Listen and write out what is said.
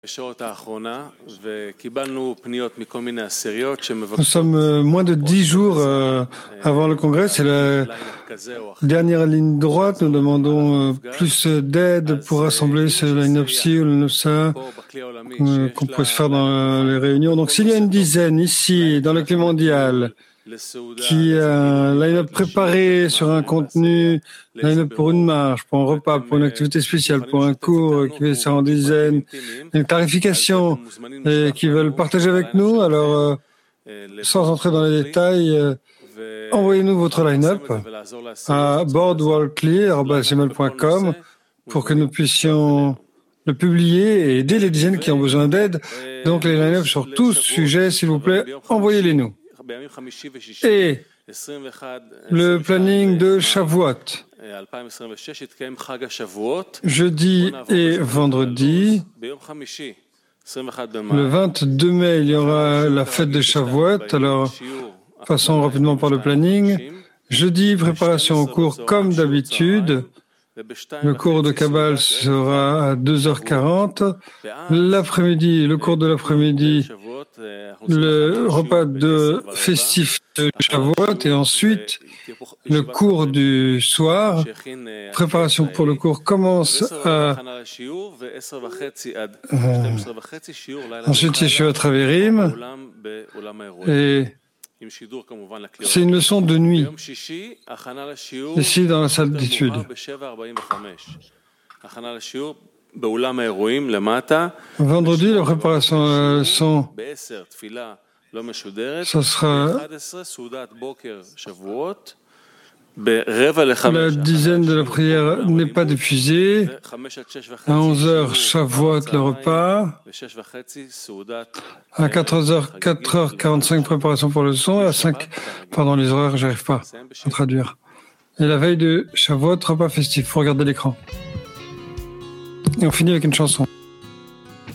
Nous sommes moins de 10 jours avant le congrès, c'est la dernière ligne droite. Nous demandons plus d'aide pour rassembler ce line-up-ci ou line-up-ça qu'on pourrait se faire dans les réunions. Donc s'il y a une dizaine ici, dans le clé mondial, qui a un line-up préparé sur un contenu, line-up pour une marche, pour un repas, pour une activité spéciale, pour un cours qui fait ça en dizaines, une tarification et qui veulent partager avec nous, alors sans entrer dans les détails, envoyez-nous votre line-up à boardwalkclear@gmail.com pour que nous puissions le publier et aider les dizaines qui ont besoin d'aide. Donc les line-up sur tous sujets, s'il vous plaît, envoyez-les nous. Et le planning de Shavuot. Jeudi et vendredi, le 22 mai, il y aura la fête de Shavuot. Alors, passons rapidement par le planning. Jeudi, préparation au cours comme d'habitude. Le cours de Kabbale sera à 2h40. L'après-midi, le cours de l'après-midi, le repas de festif de Shavuot et ensuite le cours du soir. Préparation pour le cours commence à ensuite Yeshua Traverim et c'est une leçon de nuit ici dans la salle d'études. Vendredi, la préparation à la leçon, ce sera la dizaine de la prière n'est pas diffusée. À 11h, Shavuot, le repas. À 4h45, préparation pour le son. À 5, pardon, les horaires, j'arrive pas à traduire. Et la veille de Shavuot, repas festif. Faut regarder l'écran. Et on finit avec une chanson.